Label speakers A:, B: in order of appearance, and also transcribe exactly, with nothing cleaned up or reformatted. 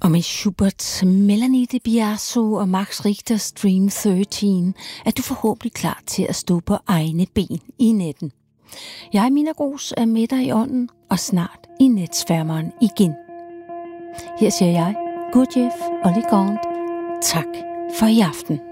A: Og med Schubert, Melanie de Biasio og Max Richters Dream tretten er du forhåbentlig klar til at stå på egne ben i natten. Jeg, Mina Gros, er med dig i ånden og snart i netsfærmeren igen. Her siger jeg, Gurdjieff og Legrand, tak for i aften.